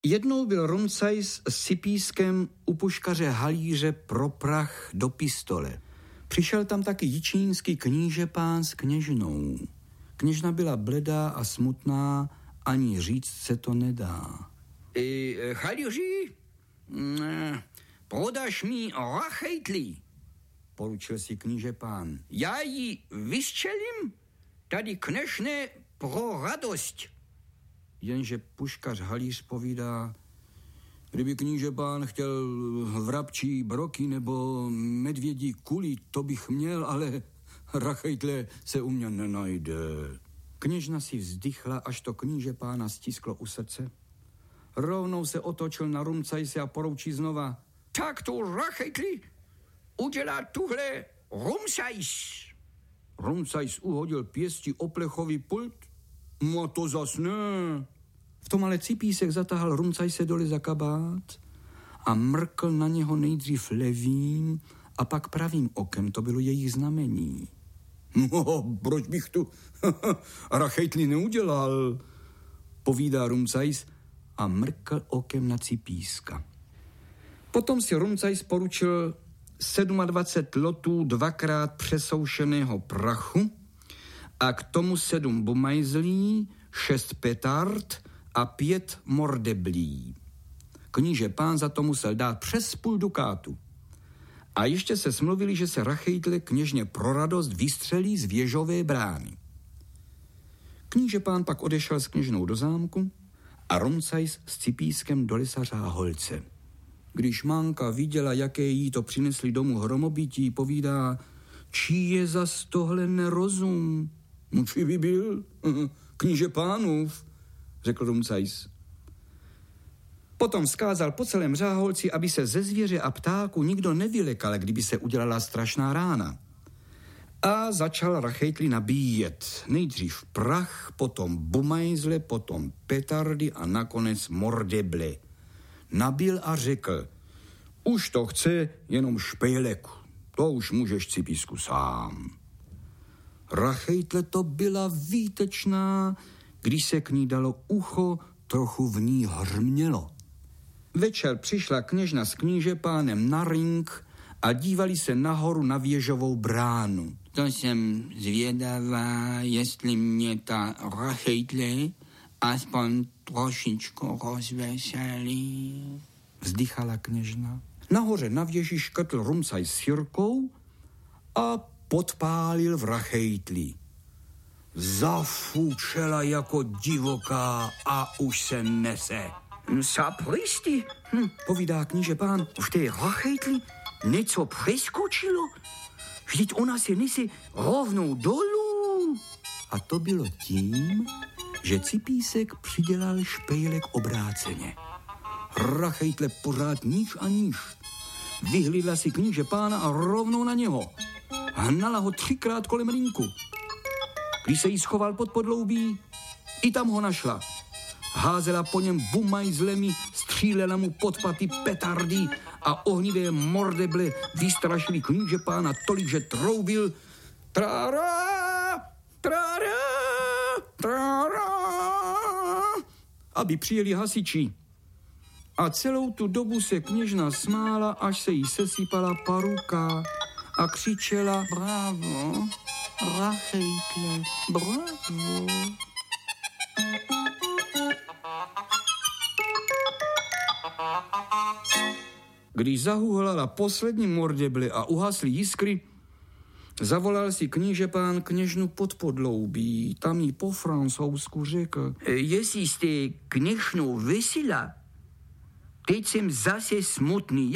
Jednou byl Rumcajs s Cipískem u puškaře Halíře pro prach do pistole. Přišel tam taky jičínský knížepán s kněžnou. Kněžna byla bledá a smutná, ani říct se to nedá. Halíři, podaš mi rachejtli, poručil si knížepán. Já ji vystřelím, tady kněžne pro radost. Jenže puškař Halíř povídá, kdyby knížepán chtěl vrabčí broky nebo medvědí kuli, to bych měl, ale rachejtle se u mě nenajde. Kněžna si vzdychla, až to knížepána stisklo u srdce. Rovnou se otočil na Rumcajse a poroučí znova. Tak to rachejtli udělá tuhle Rumcajs. Rumcajs uhodil pěstí o plechový pult. No to zas ne. V tom ale Cipísek zatahal Rumcajse dole za kabát a mrkl na něho nejdřív levým a pak pravým okem. To bylo jejich znamení. No, proč bych tu rachejtli neudělal, povídá Rumcajs a mrkl okem na Cipíska. Potom si Rumcajs poručil 27 lotů dvakrát přesoušeného prachu a k tomu 7 bumajzlí, 6 petard a 5 mordeblí. Kníže pán za to musel dát přes půl dukátu. A ještě se smluvili, že se rachejtle kněžně pro radost vystřelí z věžové brány. Kníže pán pak odešel s kněžnou do zámku a Rumcajs s Cipískem do lesa Řáholce. Když Mánka viděla, jaké jí to přinesli domů hromobití, povídá, čí je zas tohle nerozum? No, či by byl? Kníže pánův, řekl Rumcajs. Potom vzkázal po celém Řáholci, aby se ze zvěře a ptáku nikdo nevylekal, kdyby se udělala strašná rána. A začal rachejtli nabíjet. Nejdřív prach, potom bumajzle, potom petardy a nakonec mordeble. Nabil a řekl, už to chce jenom špejlek, to už můžeš, Cipísku, sám. Rachejtle to byla výtečná, když se k ní dalo ucho, trochu v ní hrmělo. Večer přišla kněžna s knížepánem na ring a dívali se nahoru na věžovou bránu. To jsem zvědavá, jestli mě ta rachejtle aspoň trošičku rozveselí, vzdychala kněžna. Nahoře na věži škrtl Rumcajs s Jirkou a podpálil v rachejtli. Zafučela jako divoká a už se nese. Sapristi, povídá kníže pán, v té rachejtli něco přeskočilo. Vždyť ona se nese rovnou dolů. A to bylo tím, že Cipísek přidělal špejlek obráceně. Rachejtle pořád níž a níž. Vyhlídla si kníže pána a rovnou na něho. Hnala ho 3krát kolem rinku. Když se jí schoval pod podloubí, i tam ho našla. Házela po něm bumajzlemi, střílela mu pod paty petardy a ohnivé mordeble vystrašili kníže pána tolik, že troubil trára, trára, trára, aby přijeli hasiči. A celou tu dobu se kněžna smála, až se jí sesypala paruka a křičela bravo, rachejtle, bravo. Když zahuhlala poslední mordeble a uhasly jiskry, zavolal si knížepán kněžnu pod podloubí. Tam jí po francouzsku řekl, jestli jste kněžnou veselá, teď jsem zase smutný.